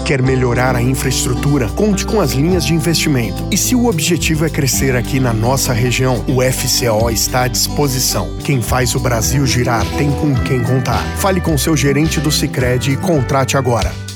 Quer melhorar a infraestrutura? Conte com as linhas de investimento. E se o objetivo é crescer aqui na nossa região, o FCO está à disposição. Quem faz o Brasil girar tem com quem contar. Fale com seu gerente do Sicredi e contrate agora.